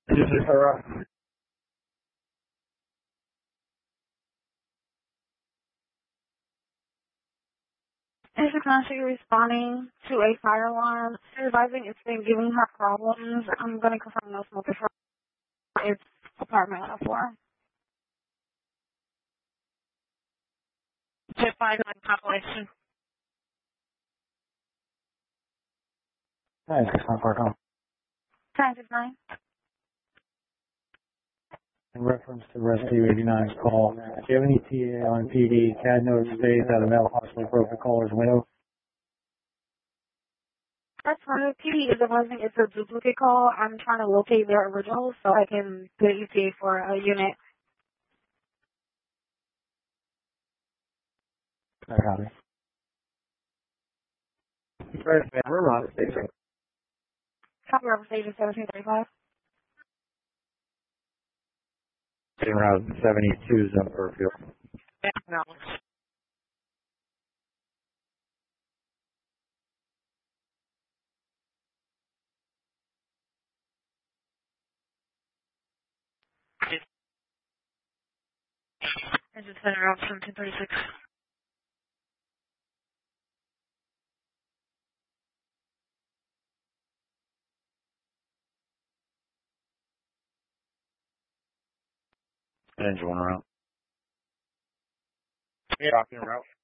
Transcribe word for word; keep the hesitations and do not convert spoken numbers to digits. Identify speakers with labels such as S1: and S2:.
S1: This is her.
S2: Is the constantly responding to a fire alarm, advising it's been giving her problems. I'm going to confirm no smoking for its apartment on the floor.
S3: Tip five nine population.
S1: Hi, six one four home.
S2: ten six nine.
S1: In reference to Rescue eighty-nine's call, do you have any T A on P D? C A D notice states that a male possibly broke the caller's window.
S2: That's fine. P D is advising it's a duplicate call. I'm trying to locate their original so I can get E T A for a unit.
S1: I copy. First, we're on the station.
S2: Copy over station seventeen thirty-five.
S1: Same route seventy-two, Zumperfield.
S3: No. This is Center Route seventeen thirty-six.
S1: Engine one route.
S3: Yeah.
S1: Copy route.